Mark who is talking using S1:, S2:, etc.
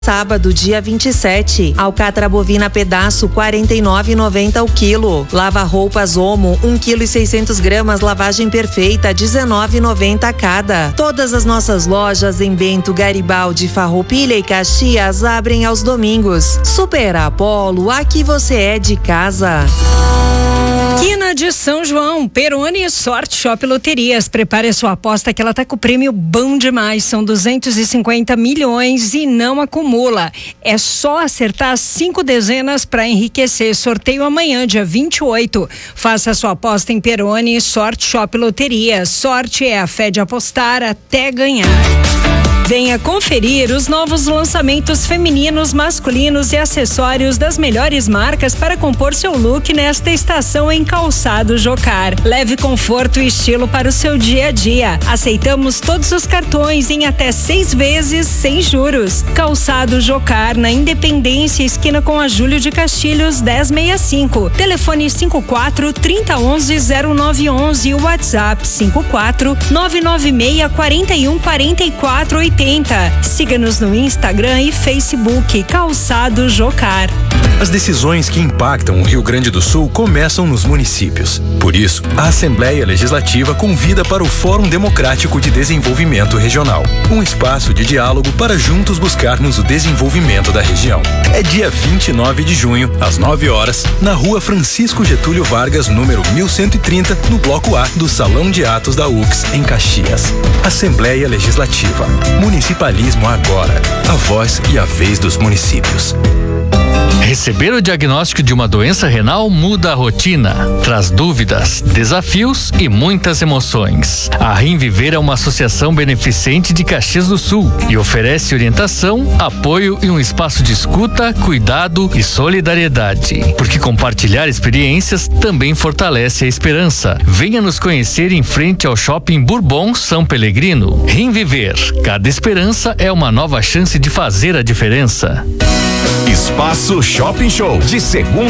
S1: Sábado, dia 27, alcatra bovina pedaço 49,90 o quilo. Lava roupas Omo 1,6 kg, lavagem perfeita 19,90 cada. Todas as nossas lojas em Bento, Garibaldi, Farroupilha e Caxias abrem aos domingos. Super Apollo, aqui você é de casa.
S2: Quina de São João, Peroni e Sorte Shop Loterias. Prepare a sua aposta que ela tá com o prêmio bom demais. São 250 milhões e não acumula. É só acertar 5 dezenas para enriquecer. Sorteio amanhã, dia 28. Faça a sua aposta em Peroni e Sorte Shop Loterias. Sorte é a fé de apostar até ganhar. Venha conferir os novos lançamentos femininos, masculinos e acessórios das melhores marcas para compor seu look nesta estação em Calçado Jocar. Leve conforto e estilo para o seu dia a dia. Aceitamos todos os cartões em até 6 vezes sem juros. Calçado Jocar, na Independência, esquina com a Júlio de Castilhos, 1065. Telefone 54 3011 0911 e o WhatsApp 54 996 41 44 80. Siga-nos no Instagram e Facebook, Calçado Jocar.
S3: As decisões que impactam o Rio Grande do Sul começam nos municípios. Por isso, a Assembleia Legislativa convida para o Fórum Democrático de Desenvolvimento Regional, um espaço de diálogo para juntos buscarmos o desenvolvimento da região. É dia 29 de junho, às 9 horas, na Rua Francisco Getúlio Vargas, número 1130, no Bloco A do Salão de Atos da UX, em Caxias. Assembleia Legislativa. Municipalismo agora. A voz e a vez dos municípios.
S4: Receber o diagnóstico de uma doença renal muda a rotina, traz dúvidas, desafios e muitas emoções. A Rinviver é uma associação beneficente de Caxias do Sul e oferece orientação, apoio e um espaço de escuta, cuidado e solidariedade. Porque compartilhar experiências também fortalece a esperança. Venha nos conhecer em frente ao Shopping Bourbon São Pelegrino. Rinviver, cada esperança é uma nova chance de fazer a diferença.
S5: Espaço Shopping Show, de segunda